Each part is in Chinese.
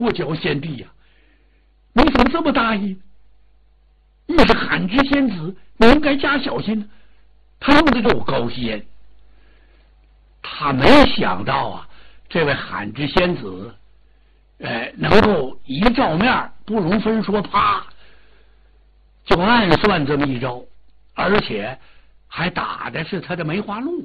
我叫贤弟呀，你怎么这么大意？你是罕之仙子，你应该加小心。他用的就是高仙，他没想到啊，这位罕之仙子，能够一照面不容分说，啪就暗算这么一招，而且还打的是他的梅花鹿。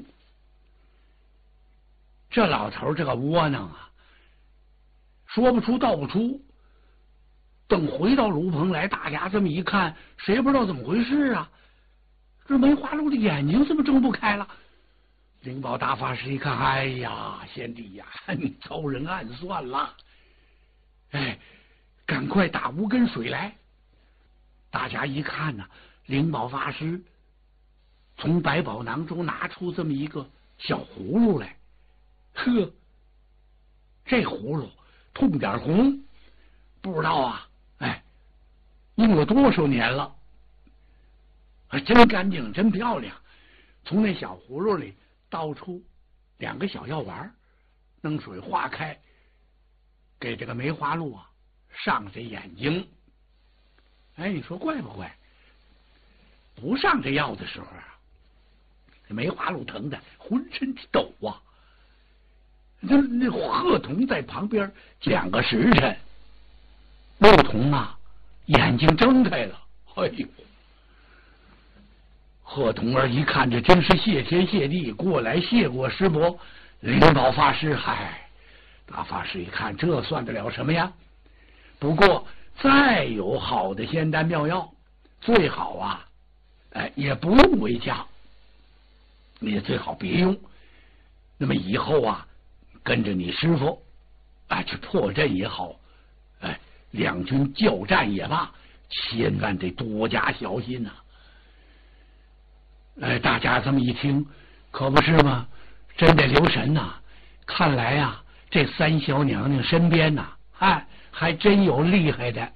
这老头这个窝囊啊，说不出道不出。等回到炉棚来，大家这么一看，谁也不知道怎么回事啊？这梅花鹿的眼睛怎么睁不开了？灵宝大法师一看，哎呀，贤弟呀，你遭人暗算了！哎，赶快打5根水来！大家一看呢，灵宝法师从百宝囊中拿出这么一个小葫芦来，呵，这葫芦通点红，不知道啊，用了多少年了，真干净，真漂亮。从那小葫芦里倒出2个小药丸，弄水化开，给这个梅花鹿啊上这眼睛。你说怪不怪？不上这药的时候啊，这梅花鹿疼的浑身抖啊。那鹤童在旁边2个时辰，鹿童啊眼睛睁开了，哎呦！鹤童儿一看，这真是谢天谢地，过来谢过师伯。灵宝法师，嗨，大法师一看，这算得了什么呀？不过再有好的仙丹妙药，最好啊，也不用为佳，你也最好别用。那么以后啊，跟着你师傅去破阵也好，两军交战也罢，千万得多加小心呐！大家这么一听，可不是吗？真得留神呐！看来呀，这三小娘娘身边呐，还真有厉害的。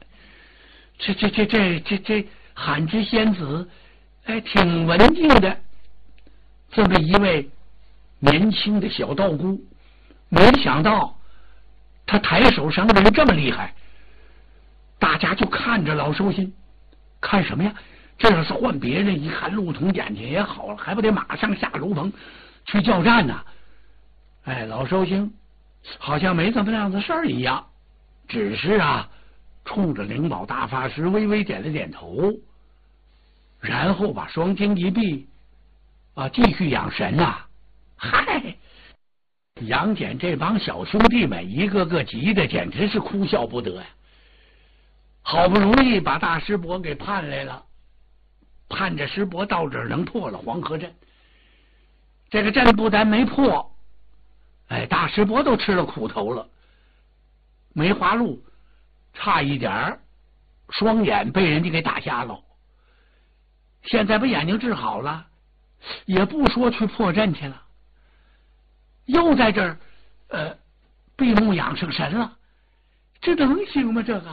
这罕之仙子，挺文静的。这么一位年轻的小道姑，没想到他抬手伤人这么厉害。大家就看着老寿星，看什么呀？这要是换别人，一看陆童眼睛也好了，还不得马上下炉棚去交战呢？老寿星好像没怎么样的事儿一样，只是冲着灵宝大法师微微点了点头，然后把双睛一闭，继续养神呐。嗨，杨戬这帮小兄弟们一个个急的简直是哭笑不得呀！好不容易把大师伯给盼来了，盼着师伯到这儿能破了黄河阵。这个阵不但没破，大师伯都吃了苦头了。梅花鹿差一点双眼被人家给打瞎了，现在把眼睛治好了，也不说去破阵去了，又在这儿闭目养生神了，这能行吗？这个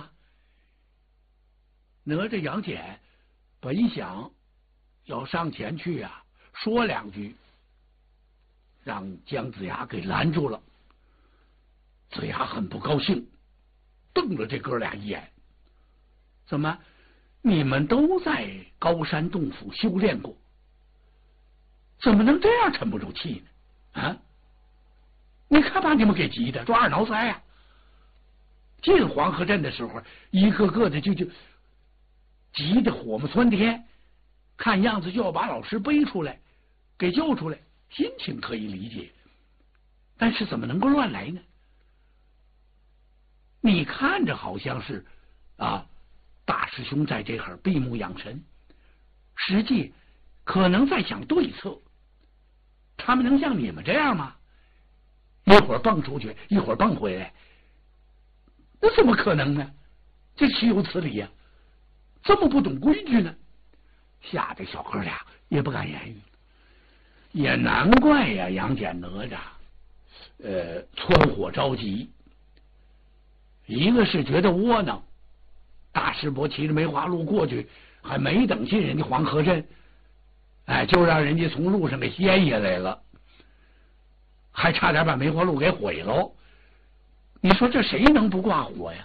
哪吒杨戬本想要上前去说两句，让姜子牙给拦住了。子牙很不高兴，瞪了这哥俩一眼：怎么你们都在高山洞府修炼过，怎么能这样沉不住气呢？你看把你们给急的抓耳挠腮呀！进黄河镇的时候，一个个的就急得火冒窜天，看样子就要把老师背出来，给救出来，心情可以理解，但是怎么能够乱来呢？你看着好像是大师兄在这会儿闭目养神，实际可能在想对策。他们能像你们这样吗？一会儿蹦出去，一会儿蹦回来，那怎么可能呢？这岂有此理呀！这么不懂规矩呢？吓得小哥俩也不敢言语。也难怪呀，杨戬哪吒蹿火着急。一个是觉得窝囊，大师伯骑着梅花鹿过去，还没等进人家黄河镇，就让人家从路上给掀下来了，还差点把梅花鹿给毁了。你说这谁能不挂火呀？